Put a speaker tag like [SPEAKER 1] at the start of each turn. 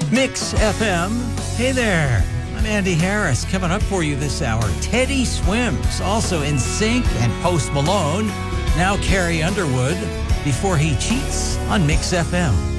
[SPEAKER 1] Mix FM. Hey there. I'm Andy Harris. Coming up for you this hour, Teddy Swims, also NSYNC and Post Malone. Now Carrie Underwood, Before He Cheats on Mix FM.